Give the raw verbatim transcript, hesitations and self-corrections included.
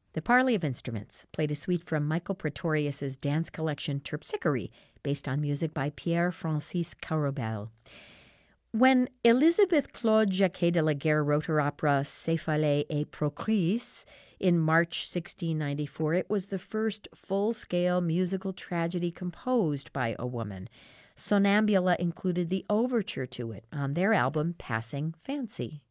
The Parley of Instruments played a suite from Michael Pretorius's dance collection Terpsichore, based on music by Pierre-Francis Carobel. When Elizabeth Claude Jacquet de la Guerre wrote her opera Céphalée et Procris in March sixteen ninety-four, it was the first full-scale musical tragedy composed by a woman. Sonambula included the overture to it on their album Passing Fancy.